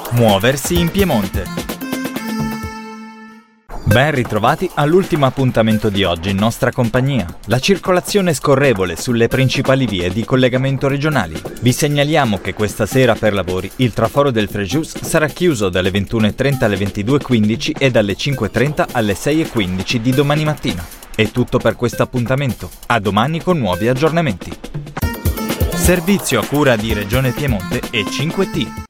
Muoversi in Piemonte. Ben ritrovati all'ultimo appuntamento di oggi in nostra compagnia, la circolazione scorrevole sulle principali vie di collegamento regionali. Vi segnaliamo che questa sera per lavori il traforo del Frejus sarà chiuso dalle 21.30 alle 22.15 e dalle 5.30 alle 6.15 di domani mattina. È tutto per questo appuntamento, a domani con nuovi aggiornamenti. Servizio a cura di Regione Piemonte e 5T.